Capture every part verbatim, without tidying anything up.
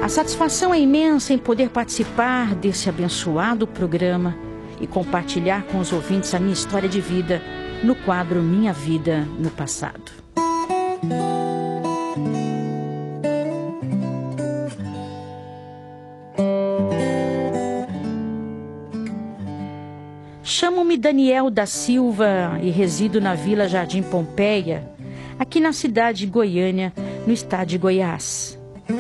A satisfação é imensa em poder participar desse abençoado programa e compartilhar com os ouvintes a minha história de vida no quadro Minha Vida no Passado. Chamo-me Daniel da Silva e resido na Vila Jardim Pompeia, aqui na cidade de Goiânia, no estado de Goiás.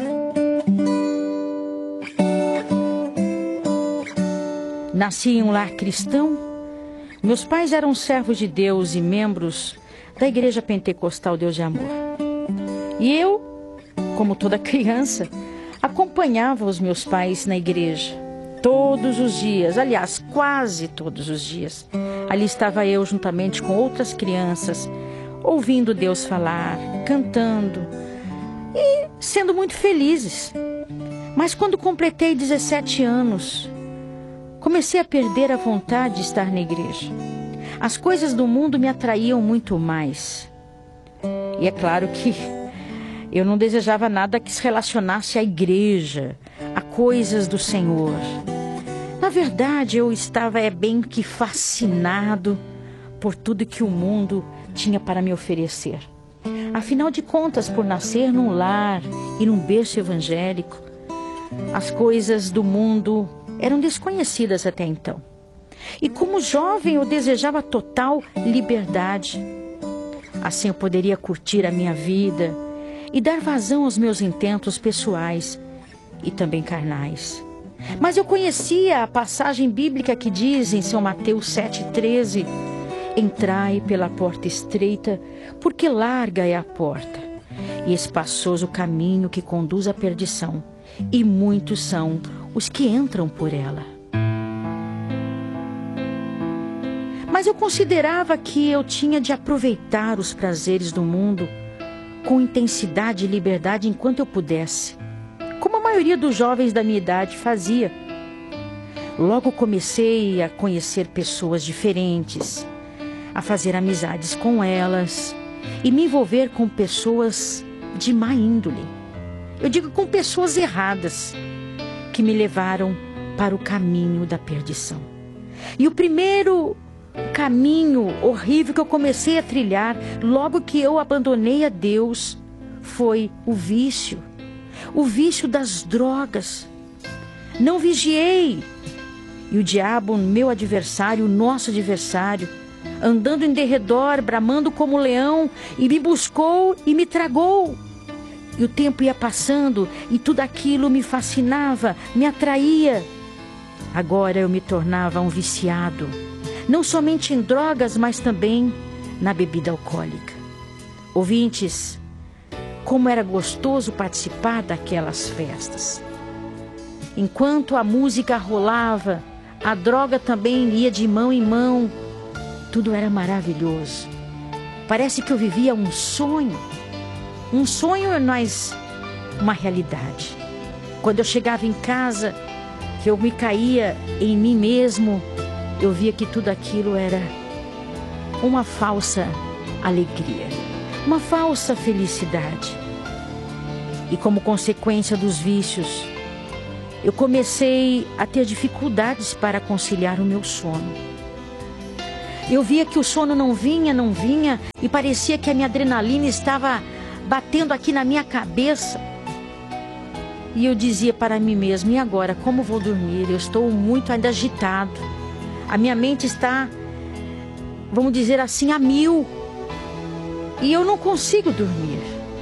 Nasci em um lar cristão. Meus pais eram servos de Deus e membros da Igreja Pentecostal Deus de Amor. E eu, como toda criança, acompanhava os meus pais na igreja. Todos os dias, aliás, quase todos os dias. Ali estava eu juntamente com outras crianças, ouvindo Deus falar, cantando e sendo muito felizes. Mas quando completei dezessete anos, comecei a perder a vontade de estar na igreja. As coisas do mundo me atraíam muito mais. E é claro que eu não desejava nada que se relacionasse à igreja, a coisas do Senhor. Na verdade, eu estava é, bem que fascinado por tudo que o mundo tinha para me oferecer. Afinal de contas, por nascer num lar e num berço evangélico, as coisas do mundo eram desconhecidas até então. E como jovem eu desejava total liberdade. Assim eu poderia curtir a minha vida e dar vazão aos meus intentos pessoais e também carnais. Mas eu conhecia a passagem bíblica que diz em São Mateus sete, treze: entrai pela porta estreita, porque larga é a porta, e espaçoso o caminho que conduz à perdição, e muitos são os que entram por ela. Mas eu considerava que eu tinha de aproveitar os prazeres do mundo com intensidade e liberdade enquanto eu pudesse, como a maioria dos jovens da minha idade fazia. Logo comecei a conhecer pessoas diferentes, a fazer amizades com elas e me envolver com pessoas de má índole. Eu digo com pessoas erradas, que me levaram para o caminho da perdição. E o primeiro caminho horrível que eu comecei a trilhar, logo que eu abandonei a Deus, foi o vício. O vício das drogas. Não vigiei. E o diabo, meu adversário, nosso adversário, andando em derredor, bramando como leão, e me buscou e me tragou. E o tempo ia passando e tudo aquilo me fascinava, me atraía. Agora eu me tornava um viciado, não somente em drogas, mas também na bebida alcoólica. Ouvintes, como era gostoso participar daquelas festas. Enquanto a música rolava, a droga também ia de mão em mão. Tudo era maravilhoso. Parece que eu vivia um sonho. Um sonho, mas uma realidade. Quando eu chegava em casa, que eu me caía em mim mesmo, eu via que tudo aquilo era uma falsa alegria, uma falsa felicidade. E como consequência dos vícios, eu comecei a ter dificuldades para conciliar o meu sono. Eu via que o sono não vinha, não vinha, e parecia que a minha adrenalina estava batendo aqui na minha cabeça. E eu dizia para mim mesmo: e agora, como vou dormir? Eu estou muito ainda agitado. A minha mente está, vamos dizer assim, a mil. E eu não consigo dormir.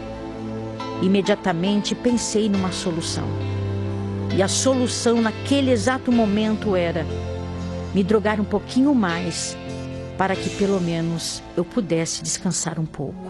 Imediatamente pensei numa solução. E a solução naquele exato momento era me drogar um pouquinho mais, para que pelo menos eu pudesse descansar um pouco.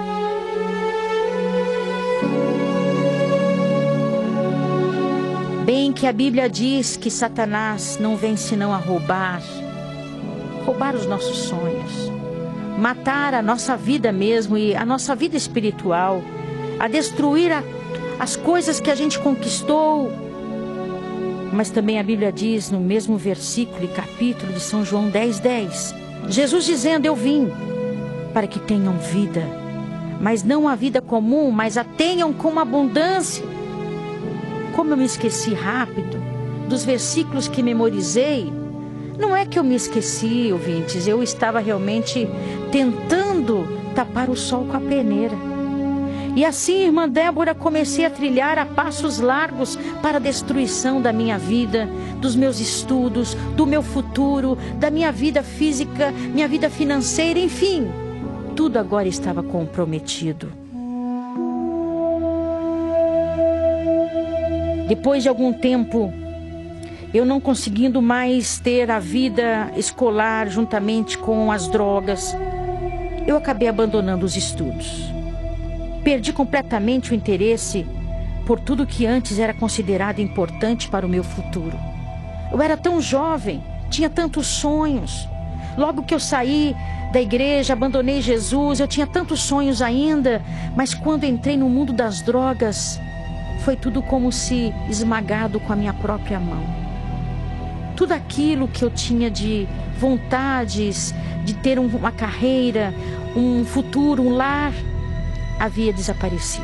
Bem que a Bíblia diz que Satanás não vem senão a roubar, roubar os nossos sonhos, matar a nossa vida mesmo e a nossa vida espiritual, a destruir a, as coisas que a gente conquistou. Mas também a Bíblia diz no mesmo versículo e capítulo de São João dez, dez, Jesus dizendo: eu vim para que tenham vida, mas não a vida comum, mas a tenham com abundância. como eu me esqueci rápido dos versículos que memorizei. Não é que eu me esqueci, ouvintes, eu estava realmente tentando tapar o sol com a peneira. E assim, irmã Débora, comecei a trilhar a passos largos para a destruição da minha vida, dos meus estudos, do meu futuro, da minha vida física, minha vida financeira, enfim. Tudo agora estava comprometido. Depois de algum tempo, eu não conseguindo mais ter a vida escolar juntamente com as drogas, eu acabei abandonando os estudos. Perdi completamente o interesse por tudo que antes era considerado importante para o meu futuro. Eu era tão jovem, tinha tantos sonhos. Logo que eu saí da igreja, abandonei Jesus, eu tinha tantos sonhos ainda, mas quando entrei no mundo das drogas, foi tudo como se esmagado com a minha própria mão. Tudo aquilo que eu tinha de vontades, de ter uma carreira, um futuro, um lar, havia desaparecido.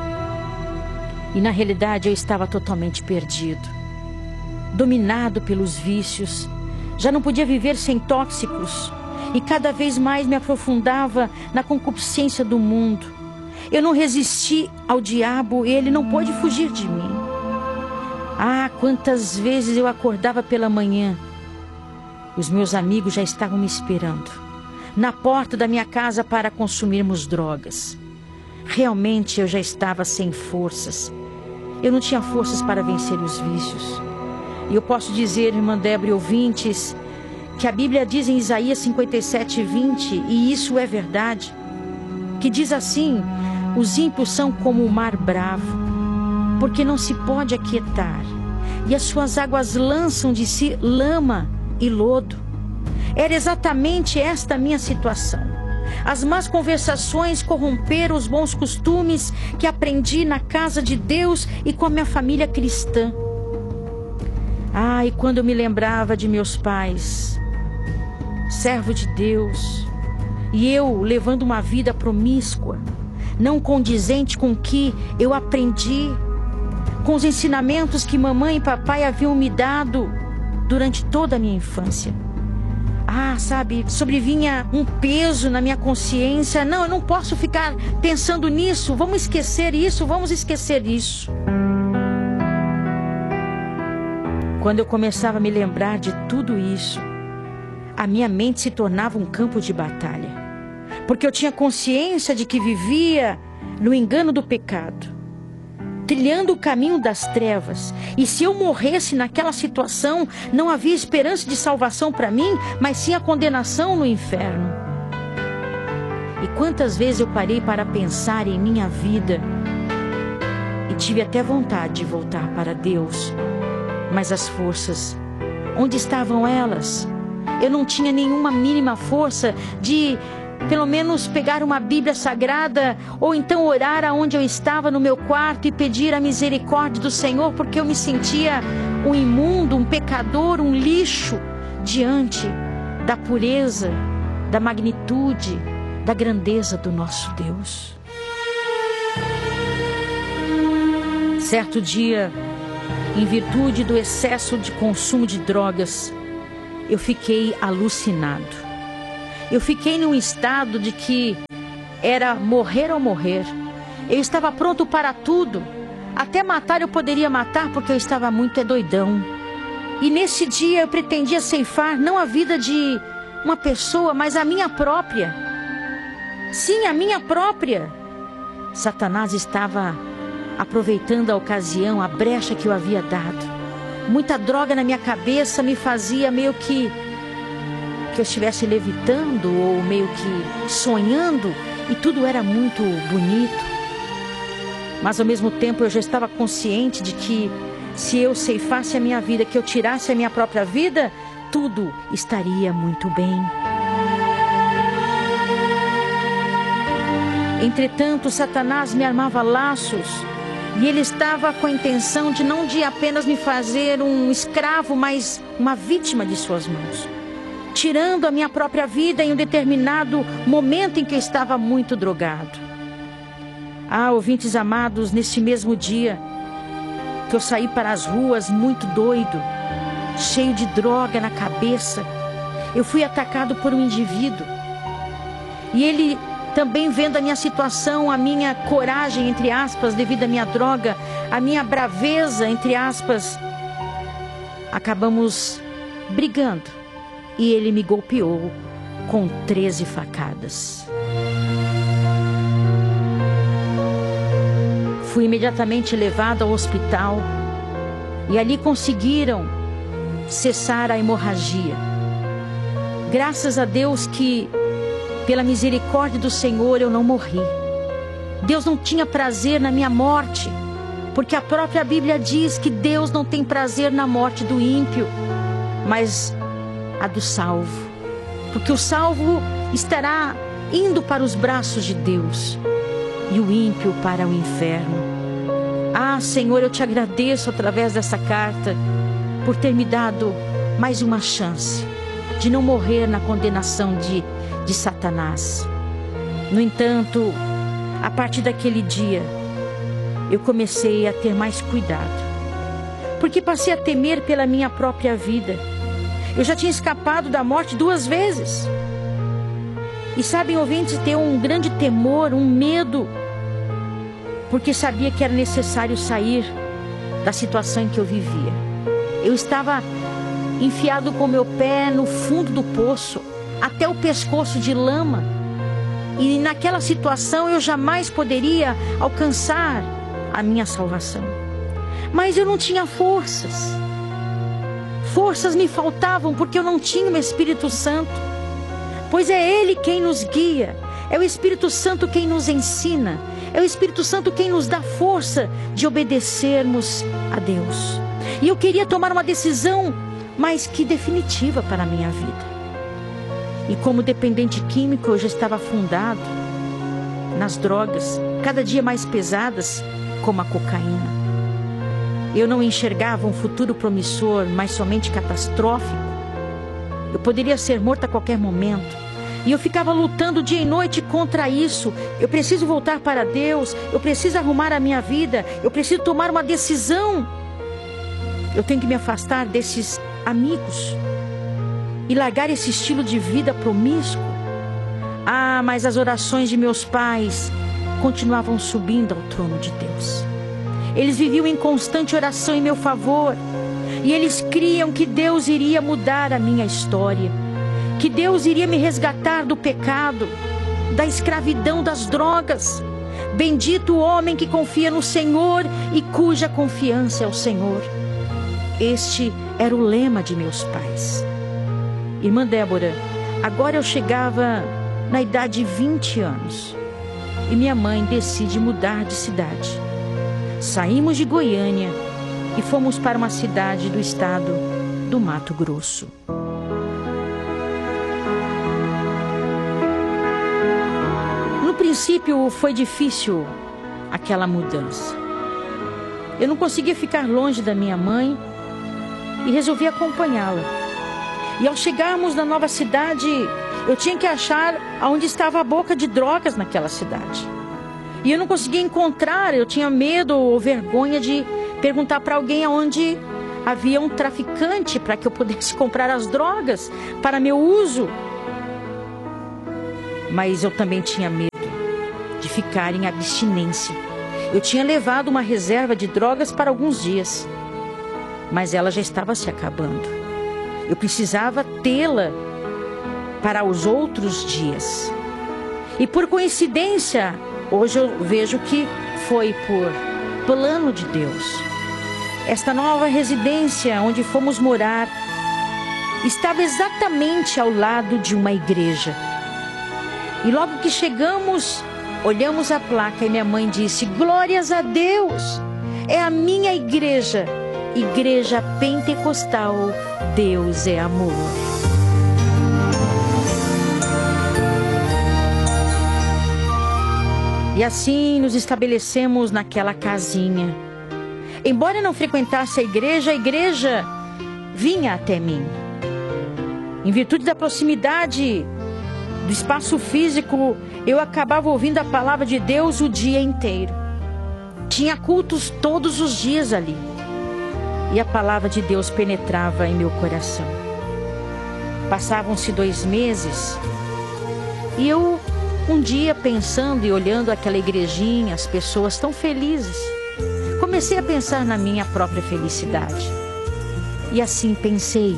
E na realidade eu estava totalmente perdido, dominado pelos vícios. Já não podia viver sem tóxicos e cada vez mais me aprofundava na concupiscência do mundo. Eu não resisti ao diabo e ele não pôde fugir de mim. Ah, quantas vezes eu acordava pela manhã. Os meus amigos já estavam me esperando na porta da minha casa para consumirmos drogas. Realmente eu já estava sem forças. Eu não tinha forças para vencer os vícios. E eu posso dizer, irmã Débora e ouvintes, que a Bíblia diz em Isaías cinquenta e sete, vinte, e isso é verdade, que diz assim: os ímpios são como o mar bravo, porque não se pode aquietar, e as suas águas lançam de si lama e lodo. Era exatamente esta a minha situação. As más conversações corromperam os bons costumes que aprendi na casa de Deus e com a minha família cristã. Ah, e quando eu me lembrava de meus pais, servo de Deus, e eu levando uma vida promíscua, não condizente com o que eu aprendi, com os ensinamentos que mamãe e papai haviam me dado durante toda a minha infância. Ah, sabe, sobrevinha um peso na minha consciência. Não, eu não posso ficar pensando nisso. Vamos esquecer isso, vamos esquecer isso. Quando eu começava a me lembrar de tudo isso, a minha mente se tornava um campo de batalha. Porque eu tinha consciência de que vivia no engano do pecado, trilhando o caminho das trevas. E se eu morresse naquela situação, não havia esperança de salvação para mim, mas sim a condenação no inferno. E quantas vezes eu parei para pensar em minha vida e tive até vontade de voltar para Deus, mas as forças, onde estavam elas? Eu não tinha nenhuma mínima força de pelo menos pegar uma Bíblia Sagrada, ou então orar aonde eu estava no meu quarto e pedir a misericórdia do Senhor, porque eu me sentia um imundo, um pecador, um lixo, diante da pureza, da magnitude, da grandeza do nosso Deus. Certo dia, em virtude do excesso de consumo de drogas, eu fiquei alucinado. Eu fiquei num estado de que era morrer ou morrer. Eu estava pronto para tudo. Até matar eu poderia matar, porque eu estava muito doidão. E nesse dia eu pretendia ceifar não a vida de uma pessoa, mas a minha própria. Sim, a minha própria. Satanás estava aproveitando a ocasião, a brecha que eu havia dado. Muita droga na minha cabeça me fazia meio que que eu estivesse levitando ou meio que sonhando, e tudo era muito bonito. Mas ao mesmo tempo eu já estava consciente de que se eu ceifasse a minha vida, que eu tirasse a minha própria vida, tudo estaria muito bem. Entretanto, Satanás me armava laços, e ele estava com a intenção de não de apenas me fazer um escravo, mas uma vítima de suas mãos, tirando a minha própria vida em um determinado momento em que eu estava muito drogado. Ah, ouvintes amados, nesse mesmo dia, que eu saí para as ruas muito doido, cheio de droga na cabeça. Eu fui atacado por um indivíduo. E ele, também vendo a minha situação, a minha coragem, entre aspas, devido à minha droga, a minha braveza, entre aspas, acabamos brigando. E ele me golpeou com treze facadas. Fui imediatamente levado ao hospital e ali conseguiram cessar a hemorragia. Graças a Deus que, pela misericórdia do Senhor, eu não morri. Deus não tinha prazer na minha morte, porque a própria Bíblia diz que Deus não tem prazer na morte do ímpio, mas a do salvo. Porque o salvo estará indo para os braços de Deus e o ímpio para o inferno. Ah, Senhor, eu te agradeço através dessa carta por ter me dado mais uma chance de não morrer na condenação de, de Satanás. No entanto, a partir daquele dia, eu comecei a ter mais cuidado, porque passei a temer pela minha própria vida. Eu já tinha escapado da morte duas vezes. E sabem, ouvintes, ter um grande temor, um medo, porque sabia que era necessário sair da situação em que eu vivia. Eu estava enfiado com meu pé no fundo do poço, até o pescoço de lama. E naquela situação eu jamais poderia alcançar a minha salvação. Mas eu não tinha forças. Forças me faltavam porque eu não tinha o Espírito Santo. Pois é Ele quem nos guia. É o Espírito Santo quem nos ensina. É o Espírito Santo quem nos dá força de obedecermos a Deus. E eu queria tomar uma decisão mais que definitiva para a minha vida. E como dependente químico, eu já estava afundado nas drogas, cada dia mais pesadas, como a cocaína. Eu não enxergava um futuro promissor, mas somente catastrófico. Eu poderia ser morta a qualquer momento. E eu ficava lutando dia e noite contra isso. Eu preciso voltar para Deus. Eu preciso arrumar a minha vida. Eu preciso tomar uma decisão. Eu tenho que me afastar desses amigos e largar esse estilo de vida promíscuo. Ah, mas as orações de meus pais continuavam subindo ao trono de Deus. Eles viviam em constante oração em meu favor. E eles criam que Deus iria mudar a minha história. Que Deus iria me resgatar do pecado, da escravidão das drogas. Bendito o homem que confia no Senhor e cuja confiança é o Senhor. Este era o lema de meus pais. Irmã Débora, agora eu chegava na idade de vinte anos. E minha mãe decide mudar de cidade. Saímos de Goiânia e fomos para uma cidade do estado do Mato Grosso. No princípio foi difícil aquela mudança. Eu não conseguia ficar longe da minha mãe e resolvi acompanhá-la. E ao chegarmos na nova cidade, eu tinha que achar onde estava a boca de drogas naquela cidade. E eu não conseguia encontrar, eu tinha medo ou vergonha de perguntar para alguém aonde havia um traficante para que eu pudesse comprar as drogas para meu uso. Mas eu também tinha medo de ficar em abstinência. Eu tinha levado uma reserva de drogas para alguns dias, mas ela já estava se acabando. Eu precisava tê-la para os outros dias. E por coincidência, hoje eu vejo que foi por plano de Deus. Esta nova residência onde fomos morar estava exatamente ao lado de uma igreja. E logo que chegamos, olhamos a placa e minha mãe disse: glórias a Deus, é a minha igreja, Igreja Pentecostal, Deus é amor. E assim nos estabelecemos naquela casinha. Embora não frequentasse a igreja, a igreja vinha até mim. Em virtude da proximidade do espaço físico, eu acabava ouvindo a palavra de Deus o dia inteiro. Tinha cultos todos os dias ali. e a palavra de Deus penetrava em meu coração. Passavam-se dois meses e eu, um dia, pensando e olhando aquela igrejinha, as pessoas tão felizes, comecei a pensar na minha própria felicidade. E assim pensei: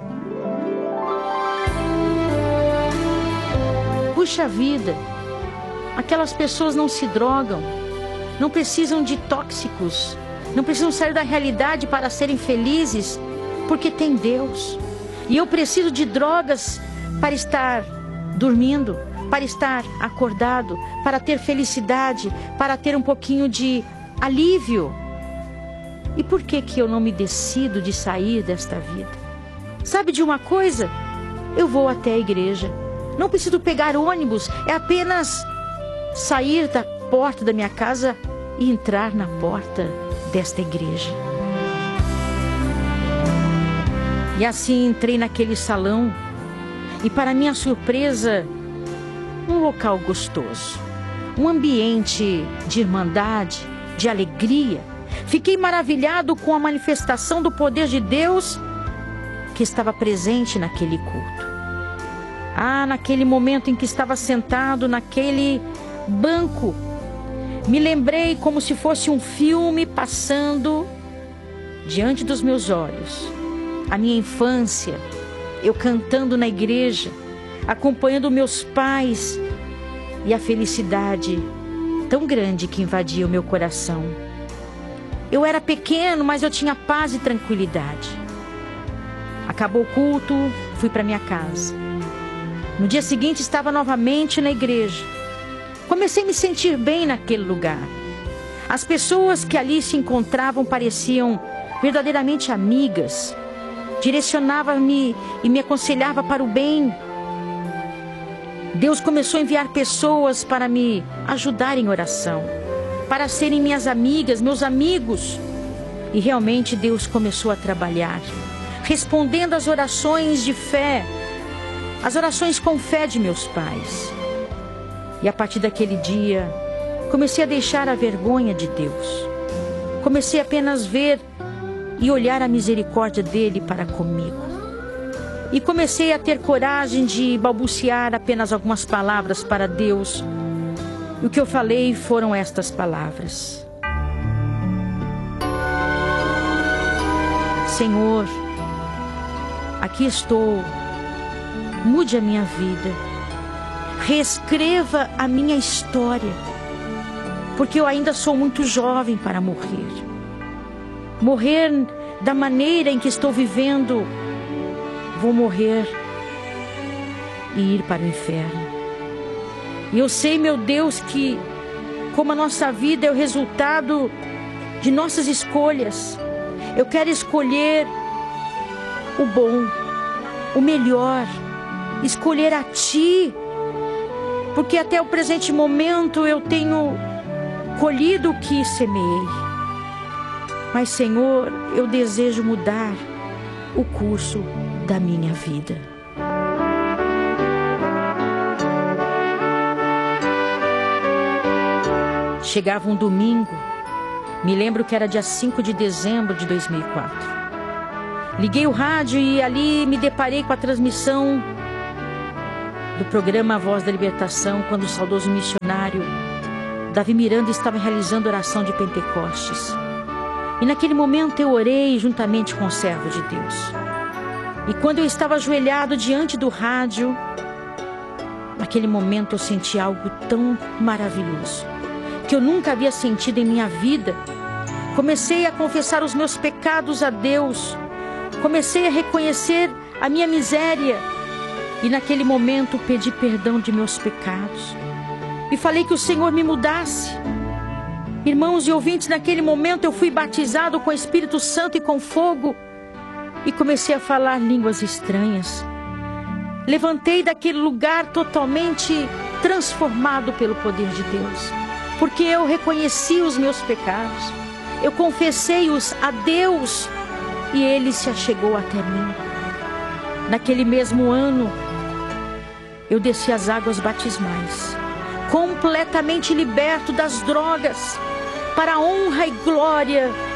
puxa vida, aquelas pessoas não se drogam, não precisam de tóxicos, não precisam sair da realidade para serem felizes, porque tem Deus. E eu preciso de drogas para estar dormindo, para estar acordado, para ter felicidade, para ter um pouquinho de alívio. E por que que eu não me decido de sair desta vida? Sabe de uma coisa? Eu vou até a igreja. Não preciso pegar ônibus, é apenas sair da porta da minha casa e entrar na porta desta igreja. E assim entrei naquele salão e, para minha surpresa, um local gostoso, um ambiente de irmandade, de alegria. Fiquei maravilhado com a manifestação do poder de Deus que estava presente naquele culto. Ah, naquele momento em que estava sentado naquele banco, me lembrei como se fosse um filme passando diante dos meus olhos. A minha infância, eu cantando na igreja, acompanhando meus pais, e a felicidade tão grande que invadia o meu coração. Eu era pequeno, mas eu tinha paz e tranquilidade. Acabou o culto, fui para minha casa. No dia seguinte estava novamente na igreja. Comecei a me sentir bem naquele lugar. As pessoas que ali se encontravam pareciam verdadeiramente amigas. Direcionava-me e me aconselhava para o bem. Deus começou a enviar pessoas para me ajudar em oração, para serem minhas amigas, meus amigos. E realmente Deus começou a trabalhar, respondendo às orações de fé, as orações com fé de meus pais. E a partir daquele dia, comecei a deixar a vergonha de Deus. Comecei apenas a ver e olhar a misericórdia dele para comigo. E comecei a ter coragem de balbuciar apenas algumas palavras para Deus. E o que eu falei foram estas palavras: Senhor, aqui estou, mude a minha vida, reescreva a minha história, porque eu ainda sou muito jovem para morrer. Morrer da maneira em que estou vivendo, vou morrer e ir para o inferno. E eu sei, meu Deus, que como a nossa vida é o resultado de nossas escolhas, eu quero escolher o bom, o melhor, escolher a Ti, porque até o presente momento eu tenho colhido o que semeei. Mas, Senhor, eu desejo mudar o curso da minha vida. Chegava um domingo, me lembro que era dia cinco de dezembro de dois mil e quatro. Liguei o rádio e ali me deparei com a transmissão do programa A Voz da Libertação, quando o saudoso missionário Davi Miranda estava realizando oração de Pentecostes. E naquele momento eu orei juntamente com o servo de Deus. E quando eu estava ajoelhado diante do rádio, naquele momento eu senti algo tão maravilhoso, que eu nunca havia sentido em minha vida. Comecei a confessar os meus pecados a Deus. Comecei a reconhecer a minha miséria. E naquele momento pedi perdão de meus pecados. E falei que o Senhor me mudasse. Irmãos e ouvintes, naquele momento eu fui batizado com o Espírito Santo e com fogo. E comecei a falar línguas estranhas. Levantei daquele lugar totalmente transformado pelo poder de Deus. Porque eu reconheci os meus pecados. Eu confessei-os a Deus. E Ele se achegou até mim. Naquele mesmo ano, eu desci as águas batismais, completamente liberto das drogas, para a honra e glória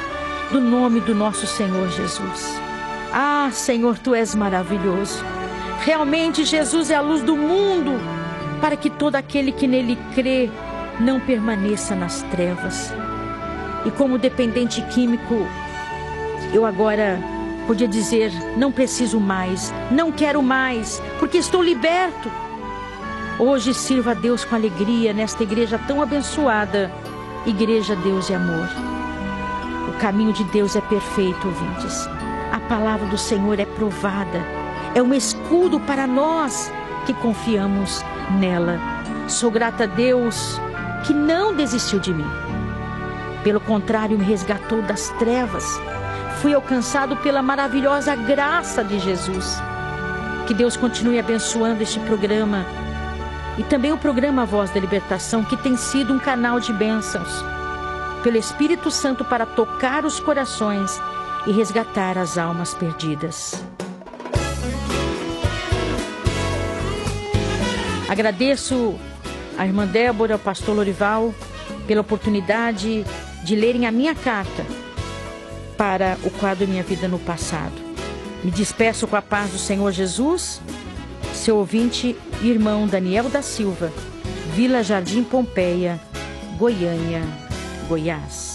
do nome do nosso Senhor Jesus. Ah, Senhor, Tu és maravilhoso. Realmente Jesus é a luz do mundo, para que todo aquele que nele crê não permaneça nas trevas. E como dependente químico, eu agora podia dizer, não preciso mais, não quero mais, porque estou liberto. Hoje sirva a Deus com alegria nesta igreja tão abençoada, Igreja Deus e Amor. O caminho de Deus é perfeito, ouvintes. A palavra do Senhor é provada, é um escudo para nós que confiamos nela. Sou grata a Deus que não desistiu de mim. Pelo contrário, me resgatou das trevas. Fui alcançado pela maravilhosa graça de Jesus. Que Deus continue abençoando este programa e também o programa Voz da Libertação, que tem sido um canal de bênçãos pelo Espírito Santo para tocar os corações e resgatar as almas perdidas. Agradeço a irmã Débora, ao pastor Lorival, pela oportunidade de lerem a minha carta para o quadro Minha Vida no Passado. Me despeço com a paz do Senhor Jesus, seu ouvinte e irmão Daniel da Silva, Vila Jardim Pompeia, Goiânia, Goiás.